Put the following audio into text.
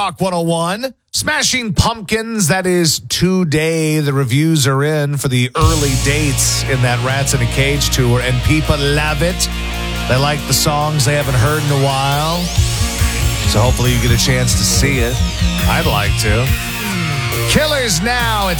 Rock 101. Smashing Pumpkins, that is today. The reviews are in for the early dates in that Rats in a Cage tour, and people love it. They like the songs they haven't heard in a while. So hopefully you get a chance to see it. I'd like to. Killers now at